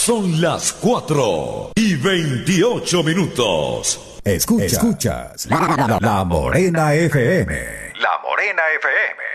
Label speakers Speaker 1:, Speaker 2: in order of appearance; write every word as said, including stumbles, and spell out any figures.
Speaker 1: Son las cuatro y veintiocho minutos.
Speaker 2: Escucha, escuchas la, la, la Morena F M.
Speaker 1: La Morena F M.